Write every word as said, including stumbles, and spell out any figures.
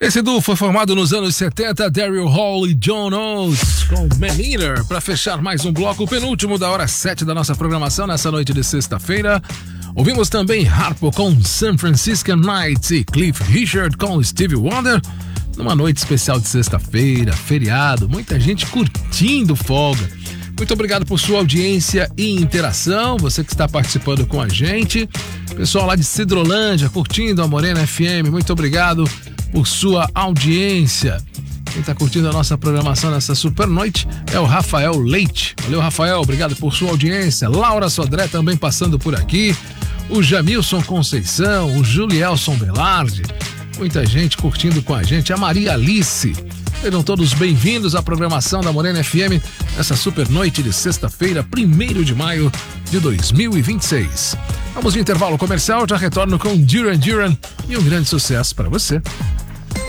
Esse duo foi formado nos anos setenta, Daryl Hall e John Oates, com Man Eater, para fechar mais um bloco, o penúltimo da hora sete da nossa programação nessa noite de sexta-feira. Ouvimos também Harpo com San Francisco Nights e Cliff Richard com Stevie Wonder, numa noite especial de sexta-feira, feriado, muita gente curtindo folga. Muito obrigado por sua audiência e interação, você que está participando com a gente. Pessoal lá de Cidrolândia, curtindo a Morena F M, muito obrigado por sua audiência. Quem está curtindo a nossa programação nessa super noite é o Rafael Leite. Valeu, Rafael, obrigado por sua audiência. Laura Sodré também passando por aqui. O Jamilson Conceição, o Julielson Belardi. Muita gente curtindo com a gente. A Maria Alice. Sejam todos bem-vindos à programação da Morena F M nessa super noite de sexta-feira, primeiro de maio de dois mil e vinte e seis. Vamos de intervalo comercial, já retorno com Duran Duran e um grande sucesso para você.